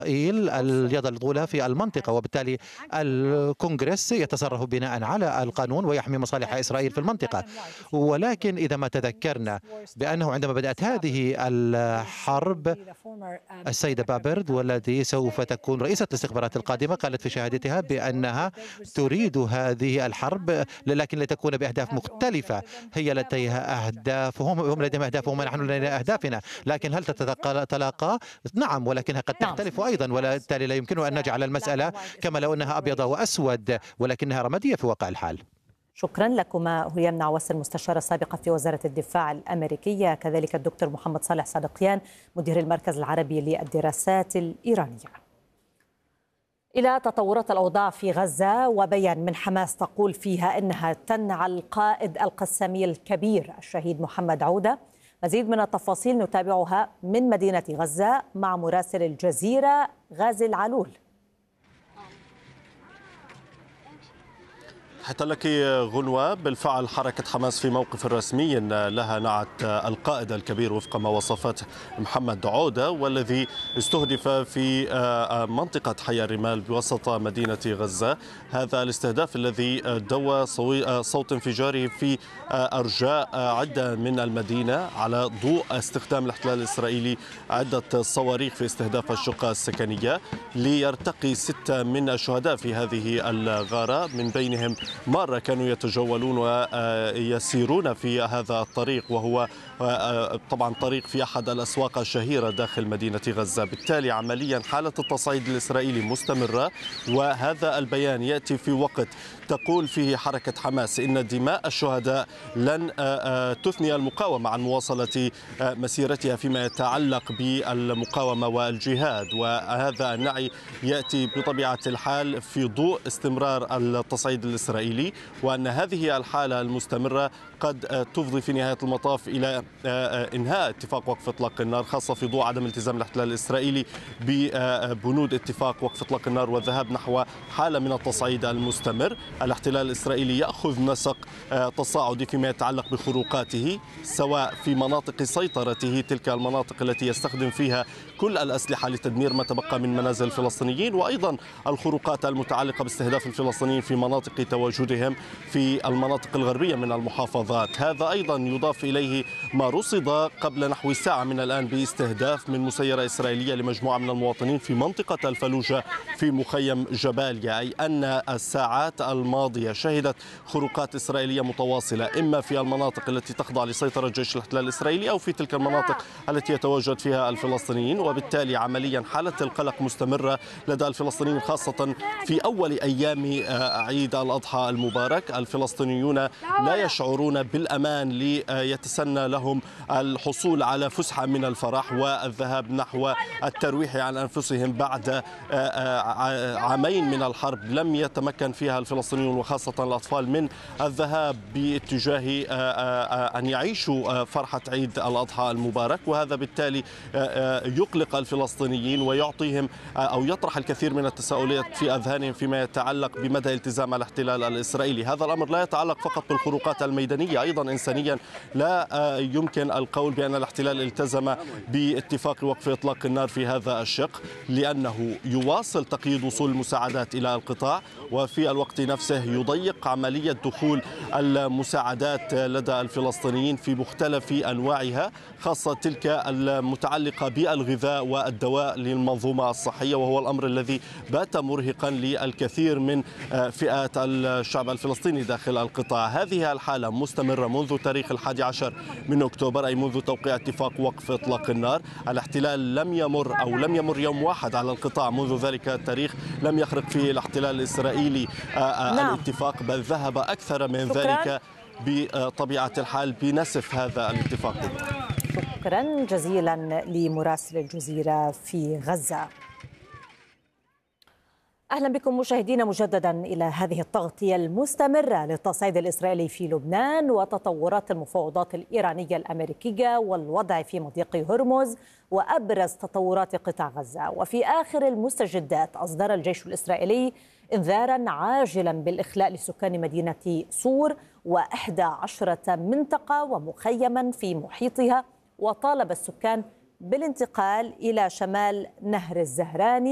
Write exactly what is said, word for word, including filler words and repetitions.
إسرائيل اليد الأولى في المنطقة، وبالتالي الكونغرس يتصرف بناء على القانون ويحمي مصالح إسرائيل في المنطقة. ولكن إذا ما تذكرنا بأنه عندما بدأت هذه الحرب، السيدة بابرد والتي سوف تكون رئيسة الاستخبارات القادمة قالت في شهادتها بأنها تريد هذه الحرب لكن لتكون بأهداف مختلفة. هي لديها أهدافهم، هم لديهم أهدافهم ونحن لدينا أهدافنا، لكن هل تتلاقى؟ نعم، ولكنها قد نعم. تختلف أيضا، وبالتالي لا يمكن أن نجعل المسألة كما لو أنها أبيض وأسود، ولكنها رمادية في واقع الحال. شكرا لكما هيام نعوس المستشارة السابقة في وزارة الدفاع الأمريكية، كذلك الدكتور محمد صالح صادقيان مدير المركز العربي للدراسات الإيرانية. إلى تطورات الأوضاع في غزة وبيان من حماس تقول فيها أنها تنعى القائد القسامي الكبير الشهيد محمد عودة. مزيد من التفاصيل نتابعها من مدينة غزة مع مراسل الجزيرة غازي العلول. حتى لك غنوة، بالفعل حركة حماس في موقف رسمي لها نعت القائد الكبير وفق ما وصفته محمد عودة، والذي استهدف في منطقة حي الرمال بوسط مدينة غزة. هذا الاستهداف الذي دوى صوت انفجاره في أرجاء عدة من المدينة على ضوء استخدام الاحتلال الإسرائيلي عدة صواريخ في استهداف الشقة السكنية، ليرتقي ستة من الشهداء في هذه الغارة، من بينهم مرة كانوا يتجولون ويسيرون في هذا الطريق، وهو طبعا طريق في أحد الأسواق الشهيرة داخل مدينة غزة. بالتالي عمليا حالة التصعيد الإسرائيلي مستمرة، وهذا البيان يأتي في وقت تقول فيه حركة حماس إن دماء الشهداء لن تثني المقاومة عن مواصلة مسيرتها فيما يتعلق بالمقاومة والجهاد. وهذا النعي يأتي بطبيعة الحال في ضوء استمرار التصعيد الإسرائيلي، وأن هذه الحالة المستمرة قد تفضي في نهاية المطاف إلى إنهاء اتفاق وقف إطلاق النار، خاصة في ضوء عدم التزام الاحتلال الإسرائيلي ببنود اتفاق وقف إطلاق النار والذهاب نحو حالة من التصعيد المستمر. الاحتلال الإسرائيلي يأخذ نسق تصاعدي فيما يتعلق بخروقاته، سواء في مناطق سيطرته، تلك المناطق التي يستخدم فيها كل الأسلحة لتدمير ما تبقى من منازل الفلسطينيين، وأيضا الخروقات المتعلقة باستهداف الفلسطينيين في مناطق تواجدهم في المناطق الغربية من المحافظات. هذا أيضا يضاف إليه ما رصد قبل نحو ساعة من الآن باستهداف من مسيرة إسرائيلية لمجموعة من المواطنين في منطقة الفلوجة في مخيم جباليا، أي أن الساعات الماضية شهدت خروقات إسرائيلية متواصلة، إما في المناطق التي تخضع لسيطرة جيش الاحتلال الإسرائيلي أو في تلك المناطق التي يتواجد فيها الفلسطينيين. وبالتالي عمليا حالة القلق مستمرة لدى الفلسطينيين، خاصة في أول أيام عيد الأضحى المبارك. الفلسطينيون لا يشعرون بالأمان ليتسنى لهم الحصول على فسحة من الفرح والذهاب نحو الترويح عن أنفسهم بعد عامين من الحرب لم يتمكن فيها الفلسطينيون وخاصة الأطفال من الذهاب باتجاه أن يعيشوا فرحة عيد الأضحى المبارك. وهذا بالتالي يقلق الفلسطينيين ويعطيهم أو يطرح الكثير من التساؤلات في أذهانهم فيما يتعلق بمدى التزام الاحتلال الإسرائيلي. هذا الأمر لا يتعلق فقط بالخروقات الميدانية، أيضا إنسانيا لا يمكن القول بأن الاحتلال التزم باتفاق وقف إطلاق النار في هذا الشق، لأنه يواصل تقييد وصول المساعدات إلى القطاع، وفي الوقت نفسه يضيق عملية دخول المساعدات لدى الفلسطينيين في مختلف أنواعها، خاصة تلك المتعلقة بالغذاء والدواء للمنظومة الصحية، وهو الأمر الذي بات مرهقا للكثير من فئات الشعب الفلسطيني داخل القطاع. هذه الحالة مستمرة منذ تاريخ الحادي عشر من أكتوبر، أي منذ توقيع اتفاق وقف إطلاق النار. الاحتلال لم يمر أو لم يمر يوم واحد على القطاع منذ ذلك التاريخ لم يخرق فيه الاحتلال الإسرائيلي نعم. الاتفاق، بل ذهب أكثر من شكرا. ذلك بطبيعة الحال بنسف هذا الاتفاق. شكرا جزيلا لمراسل الجزيرة في غزة. أهلا بكم مشاهدينا مجددا إلى هذه التغطية المستمرة للتصعيد الإسرائيلي في لبنان وتطورات المفاوضات الإيرانية الأمريكية والوضع في مضيق هرمز وأبرز تطورات قطاع غزة. وفي آخر المستجدات أصدر الجيش الإسرائيلي إنذارا عاجلا بالإخلاء لسكان مدينة صور وإحدى عشرة منطقة ومخيما في محيطها، وطالب السكان بالانتقال إلى شمال نهر الزهراني